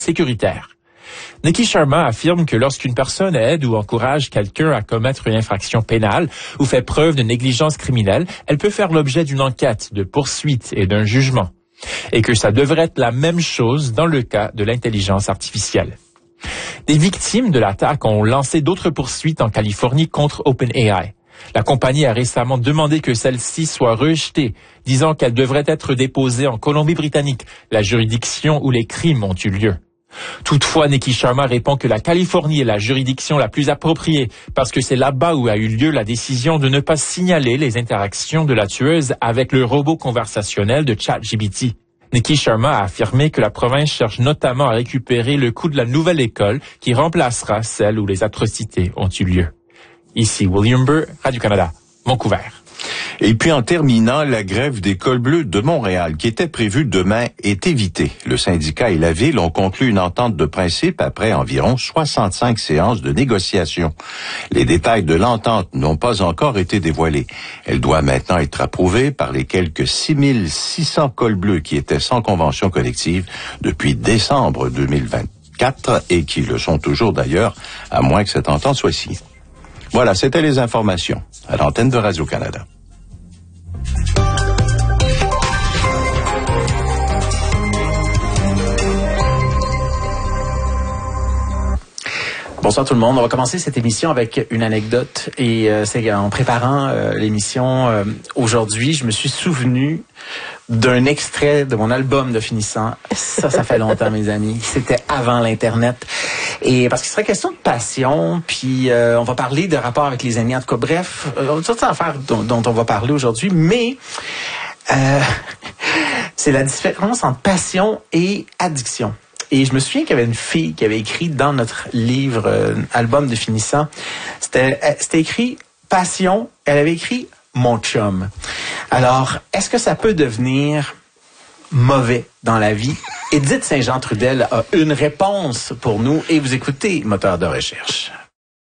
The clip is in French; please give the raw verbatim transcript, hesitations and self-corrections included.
sécuritaire. Nikki Sharma affirme que lorsqu'une personne aide ou encourage quelqu'un à commettre une infraction pénale ou fait preuve de négligence criminelle, elle peut faire l'objet d'une enquête, de poursuites et d'un jugement. Et que ça devrait être la même chose dans le cas de l'intelligence artificielle. Des victimes de l'attaque ont lancé d'autres poursuites en Californie contre OpenAI. La compagnie a récemment demandé que celle-ci soit rejetée, disant qu'elle devrait être déposée en Colombie-Britannique, la juridiction où les crimes ont eu lieu. Toutefois, Nikki Sharma répond que la Californie est la juridiction la plus appropriée parce que c'est là-bas où a eu lieu la décision de ne pas signaler les interactions de la tueuse avec le robot conversationnel de ChatGPT. Nikki Sharma a affirmé que la province cherche notamment à récupérer le coût de la nouvelle école qui remplacera celle où les atrocités ont eu lieu. Ici William Burr, Radio-Canada, Vancouver. Et puis en terminant, la grève des cols bleus de Montréal, qui était prévue demain, est évitée. Le syndicat et la ville ont conclu une entente de principe après environ soixante-cinq séances de négociation. Les détails de l'entente n'ont pas encore été dévoilés. Elle doit maintenant être approuvée par les quelques six mille six cents cols bleus qui étaient sans convention collective depuis décembre deux mille vingt-quatre et qui le sont toujours d'ailleurs, à moins que cette entente soit signée. Voilà, c'était les informations à l'antenne de Radio-Canada. Bonsoir tout le monde. On va commencer cette émission avec une anecdote et euh, c'est en préparant euh, l'émission euh, aujourd'hui, je me suis souvenu d'un extrait de mon album de finissant. Ça, ça fait longtemps, mes amis. C'était avant l'Internet. Et parce qu'il serait question de passion, puis euh, on va parler de rapport avec les amis. En tout cas, bref, euh, toutes sortes d'affaires dont, dont on va parler aujourd'hui, mais euh, c'est la différence entre passion et addiction. Et je me souviens qu'il y avait une fille qui avait écrit dans notre livre, euh, album de finissant, c'était, c'était écrit passion, elle avait écrit mon chum. Alors, est-ce que ça peut devenir mauvais dans la vie? Édith Saint-Jean-Trudel a une réponse pour nous et vous écoutez Moteur de recherche.